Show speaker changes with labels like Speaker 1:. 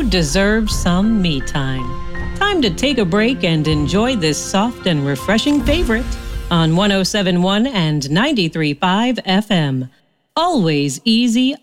Speaker 1: deserve some me time. Time to take a break and enjoy this soft and refreshing favorite on 107.1 and 93.5 FM. Always easy,